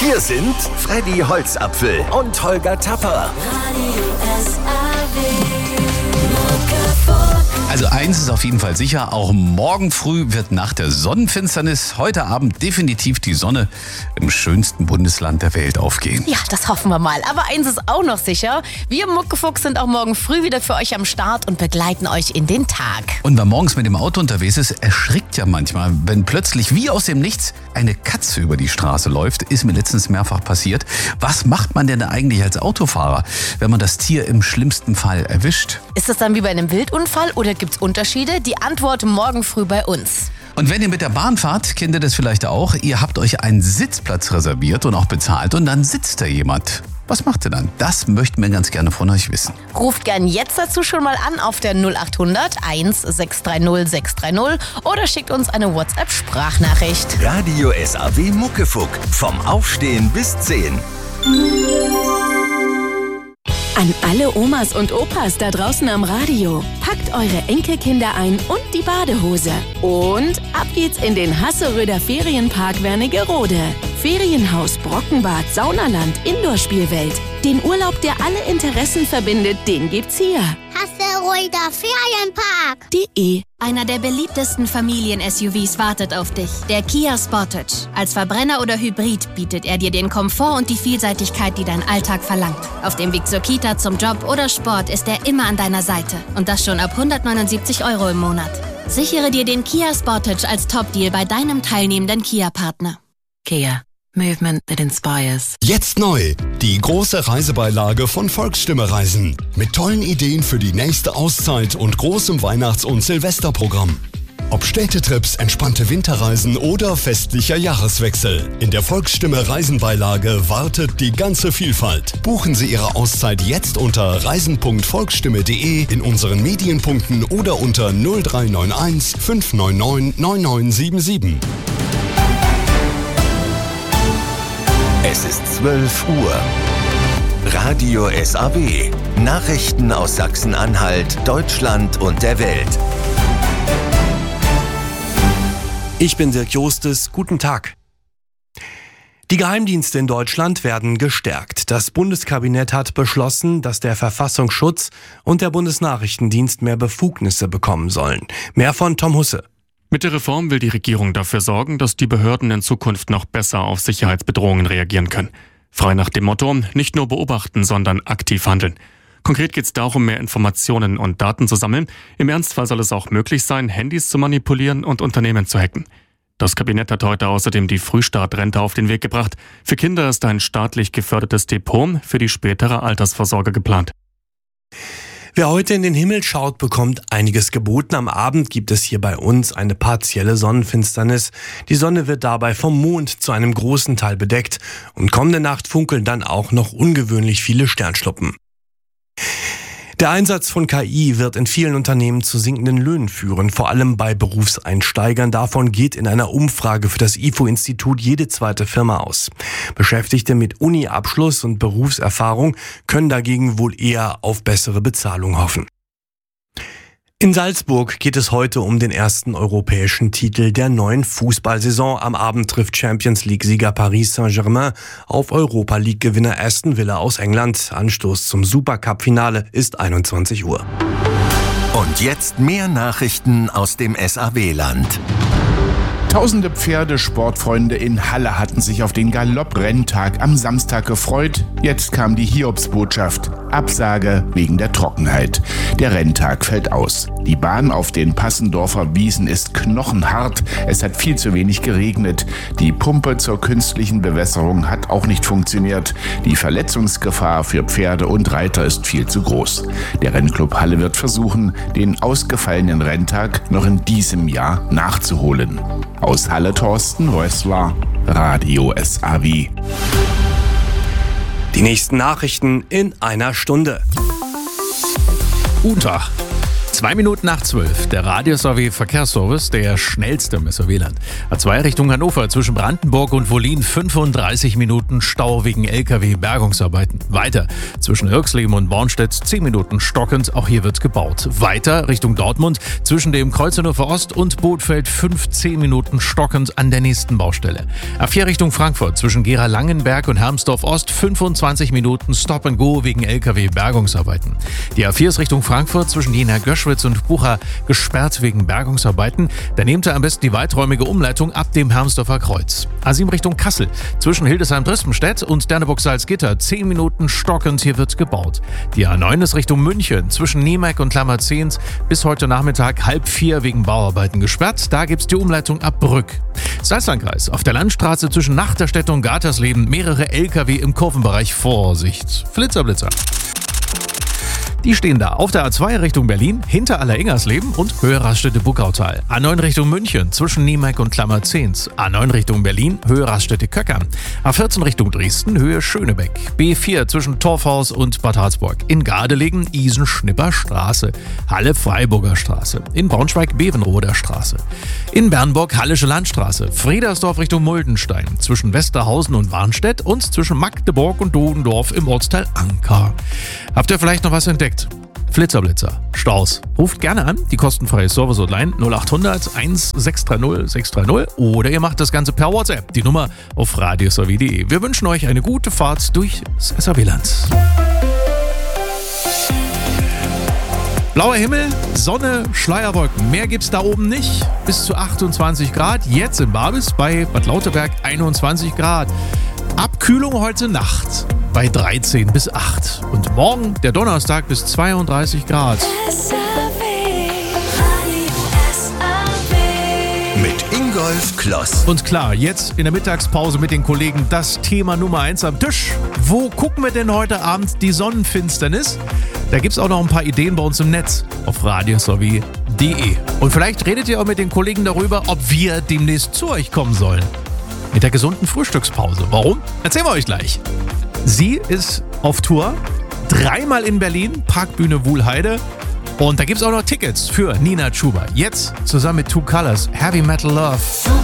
Wir sind Freddy Holzapfel und Holger Tapper. Also eins ist auf jeden Fall sicher, auch morgen früh wird nach der Sonnenfinsternis heute Abend definitiv die Sonne im schönsten Bundesland der Welt aufgehen. Ja, das hoffen wir mal. Aber eins ist auch noch sicher, wir Muckefuchs sind auch morgen früh wieder für euch am Start und begleiten euch in den Tag. Und wer morgens mit dem Auto unterwegs ist, erschrickt ja manchmal, wenn plötzlich wie aus dem Nichts eine Katze über die Straße läuft. Ist mir letztens mehrfach passiert. Was macht man denn eigentlich als Autofahrer, wenn man das Tier im schlimmsten Fall erwischt? Ist das dann wie bei einem Wildunfall oder gibt's Unterschiede? Die Antwort morgen früh bei uns. Und wenn ihr mit der Bahn fahrt, kennt ihr das vielleicht auch, ihr habt euch einen Sitzplatz reserviert und auch bezahlt und dann sitzt da jemand. Was macht ihr dann? Das möchten wir ganz gerne von euch wissen. Ruft gern jetzt dazu schon mal an auf der 0800 1630 630 oder schickt uns eine WhatsApp-Sprachnachricht. Radio SAW Muckefuck. Vom Aufstehen bis 10. An alle Omas und Opas da draußen am Radio. Packt eure Enkelkinder ein und die Badehose. Und ab geht's in den Hasseröder Ferienpark Wernigerode. Ferienhaus, Brockenbad, Saunaland, Indoor-Spielwelt. Den Urlaub, der alle Interessen verbindet, den gibt's hier. Hasseröder Ferienpark.de. Einer der beliebtesten Familien-SUVs wartet auf dich. Der Kia Sportage. Als Verbrenner oder Hybrid bietet er dir den Komfort und die Vielseitigkeit, die dein Alltag verlangt. Auf dem Weg zur Kita, zum Job oder Sport ist er immer an deiner Seite. Und das schon ab 179 € im Monat. Sichere dir den Kia Sportage als Top-Deal bei deinem teilnehmenden Kia-Partner. Kia. Movement that inspires. Jetzt neu, die große Reisebeilage von Volksstimme Reisen. Mit tollen Ideen für die nächste Auszeit und großem Weihnachts- und Silvesterprogramm. Ob Städtetrips, entspannte Winterreisen oder festlicher Jahreswechsel. In der Volksstimme Reisenbeilage wartet die ganze Vielfalt. Buchen Sie Ihre Auszeit jetzt unter reisen.volksstimme.de, in unseren Medienpunkten oder unter 0391 599 9977. Es ist 12 Uhr. Radio SAW. Nachrichten aus Sachsen-Anhalt, Deutschland und der Welt. Ich bin Dirk Jostes. Guten Tag. Die Geheimdienste in Deutschland werden gestärkt. Das Bundeskabinett hat beschlossen, dass der Verfassungsschutz und der Bundesnachrichtendienst mehr Befugnisse bekommen sollen. Mehr von Tom Husse. Mit der Reform will die Regierung dafür sorgen, dass die Behörden in Zukunft noch besser auf Sicherheitsbedrohungen reagieren können. Frei nach dem Motto, nicht nur beobachten, sondern aktiv handeln. Konkret geht es darum, mehr Informationen und Daten zu sammeln. Im Ernstfall soll es auch möglich sein, Handys zu manipulieren und Unternehmen zu hacken. Das Kabinett hat heute außerdem die Frühstartrente auf den Weg gebracht. Für Kinder ist ein staatlich gefördertes Depot für die spätere Altersvorsorge geplant. Wer heute in den Himmel schaut, bekommt einiges geboten. Am Abend gibt es hier bei uns eine partielle Sonnenfinsternis. Die Sonne wird dabei vom Mond zu einem großen Teil bedeckt und kommende Nacht funkeln dann auch noch ungewöhnlich viele Sternschnuppen. Der Einsatz von KI wird in vielen Unternehmen zu sinkenden Löhnen führen, vor allem bei Berufseinsteigern. Davon geht in einer Umfrage für das IFO-Institut jede zweite Firma aus. Beschäftigte mit Uni-Abschluss und Berufserfahrung können dagegen wohl eher auf bessere Bezahlung hoffen. In Salzburg geht es heute um den ersten europäischen Titel der neuen Fußballsaison. Am Abend trifft Champions-League-Sieger Paris Saint-Germain auf Europa-League-Gewinner Aston Villa aus England. Anstoß zum Supercup-Finale ist 21 Uhr. Und jetzt mehr Nachrichten aus dem SAW-Land. Tausende Pferdesportfreunde in Halle hatten sich auf den Galopp-Renntag am Samstag gefreut. Jetzt kam die Hiobsbotschaft. Absage wegen der Trockenheit. Der Renntag fällt aus. Die Bahn auf den Passendorfer Wiesen ist knochenhart. Es hat viel zu wenig geregnet. Die Pumpe zur künstlichen Bewässerung hat auch nicht funktioniert. Die Verletzungsgefahr für Pferde und Reiter ist viel zu groß. Der Rennclub Halle wird versuchen, den ausgefallenen Renntag noch in diesem Jahr nachzuholen. Aus Halle Thorsten Rössler, Radio SAW. Die nächsten Nachrichten in einer Stunde. Guten Tag. 2 Minuten nach 12. Der Radio-SAW Verkehrsservice, der schnellste im SAW-Land. A2 Richtung Hannover zwischen Brandenburg und Wollin 35 Minuten Stau wegen LKW-Bergungsarbeiten. Weiter zwischen Irxleben und Bornstedt 10 Minuten stockend, auch hier wird gebaut. Weiter Richtung Dortmund zwischen dem Kreuz Hannover Ost und Bootfeld 15 Minuten stockend an der nächsten Baustelle. A4 Richtung Frankfurt zwischen Gera-Langenberg und Hermsdorf Ost 25 Minuten Stop and Go wegen LKW-Bergungsarbeiten. Die A4 ist Richtung Frankfurt zwischen Jena-Göschwitz und Bucha gesperrt wegen Bergungsarbeiten. Da nehmt ihr am besten die weiträumige Umleitung ab dem Hermsdorfer Kreuz. A7 Richtung Kassel zwischen Hildesheim-Drispenstedt und Derneburg-Salzgitter 10 Minuten stockend, hier wird gebaut. Die A9 ist Richtung München zwischen Niemek und Klammerzehns bis heute Nachmittag 3:30 wegen Bauarbeiten gesperrt. Da gibt's die Umleitung ab Brück. Salzlandkreis auf der Landstraße zwischen Nachterstedt und Gatersleben mehrere LKW im Kurvenbereich. Vorsicht. Flitzer. Die stehen da auf der A2 Richtung Berlin, hinter Alleringers-Leben und Höhe Raststätte-Buckautal. A9 Richtung München, zwischen Niemek und Klammerzehns. A9 Richtung Berlin, Höhe Raststätte-Köckern. A14 Richtung Dresden, Höhe Schönebeck. B4 zwischen Torfhaus und Bad Harzburg. In Gardelegen, Isen-Schnipper Straße. Halle-Freiburger Straße. In Braunschweig, Bevenroder Straße. In Bernburg, Hallische Landstraße. Friedersdorf Richtung Muldenstein. Zwischen Westerhausen und Warnstedt und zwischen Magdeburg und Dodendorf im Ortsteil Anker. Habt ihr vielleicht noch was entdeckt? Flitzer, Staus. Ruft gerne an, die kostenfreie Service-Hotline 0800 1630 630 oder ihr macht das Ganze per WhatsApp, die Nummer auf radiosaw.de. Wir wünschen euch eine gute Fahrt durchs SAW-Land. Blauer Himmel, Sonne, Schleierwolken. Mehr gibt's da oben nicht. Bis zu 28 Grad. Jetzt in Babis bei Bad Lauterberg 21 Grad. Abkühlung heute Nacht bei 13 bis 8. Und morgen, der Donnerstag, bis 32 Grad. Mit Ingolf Kloss. Und klar, jetzt in der Mittagspause mit den Kollegen das Thema Nummer 1 am Tisch. Wo gucken wir denn heute Abend die Sonnenfinsternis? Da gibt's auch noch ein paar Ideen bei uns im Netz auf radiosaw.de. Und vielleicht redet ihr auch mit den Kollegen darüber, ob wir demnächst zu euch kommen sollen. Mit der gesunden Frühstückspause. Warum? Erzählen wir euch gleich. Sie ist auf Tour, 3-mal in Berlin, Parkbühne Wuhlheide. Und da gibt's auch noch Tickets für Nina Chuba. Jetzt zusammen mit Two Colors, Heavy Metal Love.